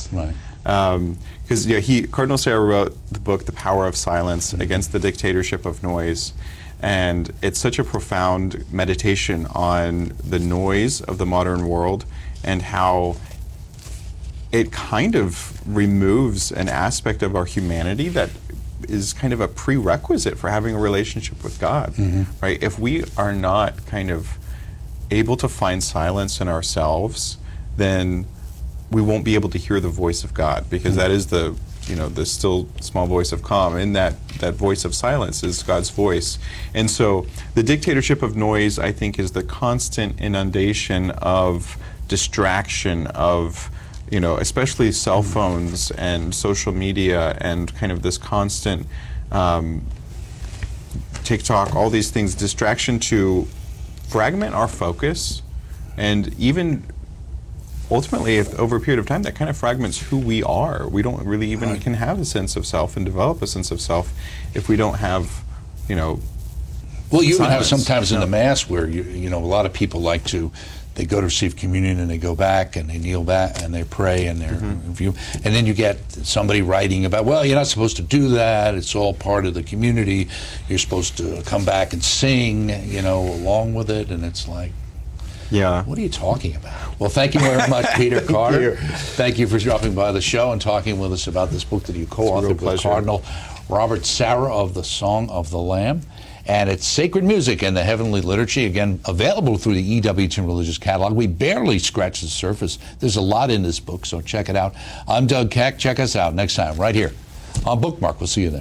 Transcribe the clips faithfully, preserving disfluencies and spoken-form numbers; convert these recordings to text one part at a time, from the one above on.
silence. Right. Because um, yeah, he Cardinal Sarah wrote the book The Power of Silence Against the Dictatorship of Noise, and it's such a profound meditation on the noise of the modern world and how it kind of removes an aspect of our humanity that is kind of a prerequisite for having a relationship with God, mm-hmm. right? If we are not kind of able to find silence in ourselves, then we won't be able to hear the voice of God, because mm-hmm. that is the, you know, the still small voice of calm. And that, that voice of silence is God's voice. And so the dictatorship of noise, I think, is the constant inundation of distraction, of, you know, especially cell phones and social media and kind of this constant um, TikTok, all these things, distraction to fragment our focus, and even ultimately, if over a period of time, that kind of fragments who we are. We don't really even right. can have a sense of self and develop a sense of self if we don't have, you know, well, you even have silence. sometimes in no. the Mass where, you you know, a lot of people like to, they go to receive communion and they go back and they kneel back and they pray and they're mm-hmm. view, and then you get somebody writing about, well, you're not supposed to do that. It's all part of the community. You're supposed to come back and sing, you know, along with it. And it's like, yeah, what are you talking about? Well, thank you very much, Peter Carter. You. Thank you for dropping by the show and talking with us about this book that you co-authored with Cardinal Robert Sarah of the Song of the Lamb. And it's Sacred Music and the Heavenly Liturgy, again, available through the E W T N Religious Catalog. We barely scratched the surface. There's a lot in this book, so check it out. I'm Doug Keck. Check us out next time right here on Bookmark. We'll see you then.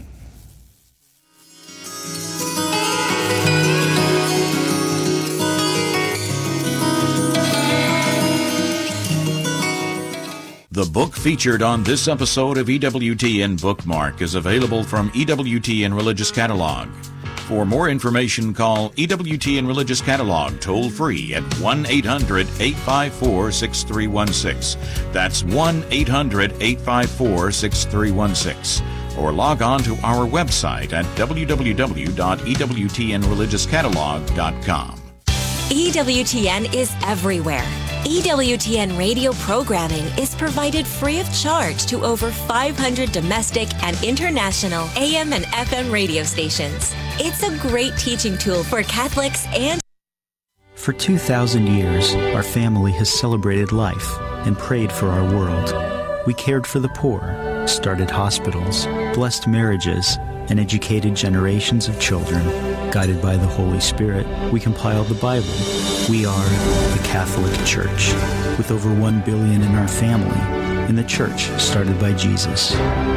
The book featured on this episode of E W T N Bookmark is available from E W T N Religious Catalog. For more information, call E W T N Religious Catalog toll-free at one eight hundred, eight five four, six three one six. That's one eight hundred, eight five four, six three one six. Or log on to our website at w w w dot e w t n religious catalog dot com. E W T N is everywhere. E W T N radio programming is provided free of charge to over five hundred domestic and international A M and F M radio stations. It's a great teaching tool for Catholics and... For two thousand years, our family has celebrated life and prayed for our world. We cared for the poor, started hospitals, blessed marriages, and educated generations of children. Guided by the Holy Spirit, we compiled the Bible. We are the Catholic Church, with over one billion in our family, and the church started by Jesus.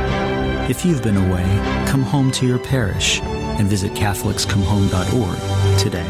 If you've been away, come home to your parish and visit catholics come home dot org today.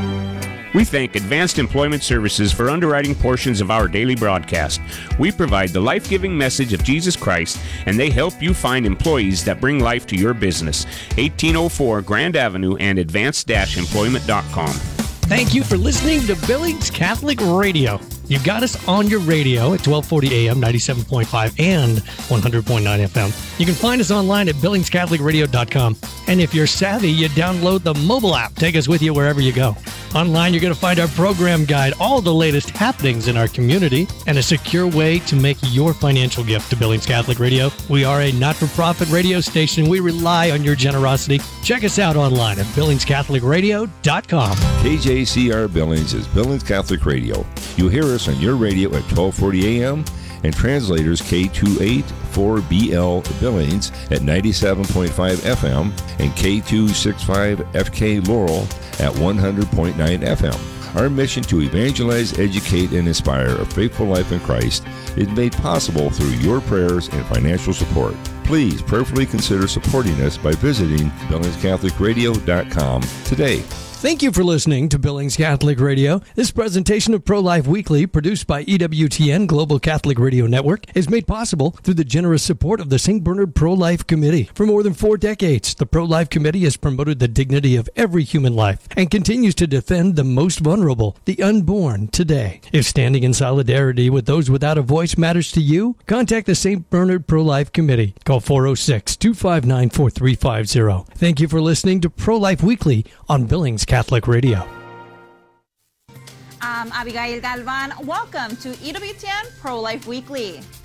We thank Advanced Employment Services for underwriting portions of our daily broadcast. We provide the life-giving message of Jesus Christ, and they help you find employees that bring life to your business. eighteen oh four Grand Avenue and advanced dash employment dot com. Thank you for listening to Billings Catholic Radio. You got us on your radio at twelve forty A M, ninety-seven point five, and one hundred point nine F M. You can find us online at billings catholic radio dot com. And if you're savvy, you download the mobile app. Take us with you wherever you go. Online, you're going to find our program guide, all the latest happenings in our community, and a secure way to make your financial gift to Billings Catholic Radio. We are a not-for-profit radio station. We rely on your generosity. Check us out online at billings catholic radio dot com. K J C R Billings is Billings Catholic Radio. You hear us on your radio at twelve forty A M and translators K two eighty-four B L Billings at ninety-seven point five F M and K two sixty-five F K Laurel at one hundred point nine F M. Our mission to evangelize, educate, and inspire a faithful life in Christ is made possible through your prayers and financial support. Please prayerfully consider supporting us by visiting billings catholic radio dot com today. Thank you for listening to Billings Catholic Radio. This presentation of Pro-Life Weekly, produced by E W T N Global Catholic Radio Network, is made possible through the generous support of the Saint Bernard Pro-Life Committee. For more than four decades, the Pro-Life Committee has promoted the dignity of every human life and continues to defend the most vulnerable, the unborn, today. If standing in solidarity with those without a voice matters to you, contact the Saint Bernard Pro-Life Committee. Call four oh six, two five nine, four three five zero. Thank you for listening to Pro-Life Weekly on Billings Catholic Radio. I'm Abigail Galvan. Welcome to E W T N Pro-Life Weekly.